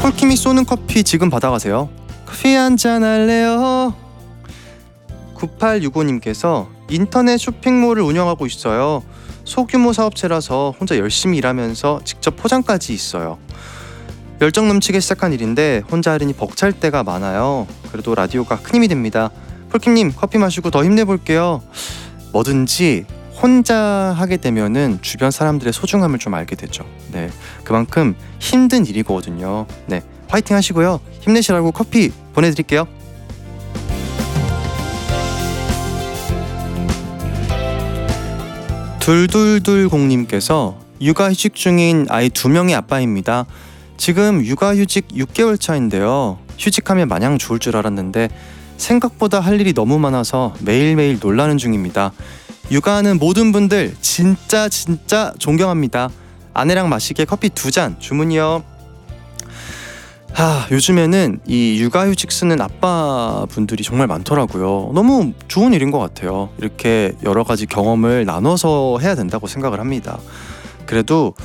폴킴이 쏘는 커피 지금 받아가세요. 커피 한잔 할래요? 9865님께서 인터넷 쇼핑몰을 운영하고 있어요. 소규모 사업체라서 혼자 열심히 일하면서 직접 포장까지 있어요. 열정 넘치게 시작한 일인데 혼자 하려니 벅찰 때가 많아요. 그래도 라디오가 큰 힘이 됩니다. 폴킴님 커피 마시고 더 힘내볼게요. 뭐든지 혼자 하게 되면은 주변 사람들의 소중함을 좀 알게 되죠. 네, 그만큼 힘든 일이거든요. 네, 화이팅 하시고요. 힘내시라고 커피 보내드릴게요. 둘둘둘공님께서 육아휴직 중인 아이 2명의 아빠입니다. 지금 육아휴직 6개월 차인데요. 휴직하면 마냥 좋을 줄 알았는데 생각보다 할 일이 너무 많아서 매일매일 놀라는 중입니다. 육아하는 모든 분들 진짜 존경합니다. 아내랑 마시게 커피 2잔 주문이요. 요즘에는 이 육아휴직 쓰는 아빠분들이 정말 많더라고요. 너무 좋은 일인 것 같아요. 이렇게 여러 가지 경험을 나눠서 해야 된다고 생각을 합니다. 그래도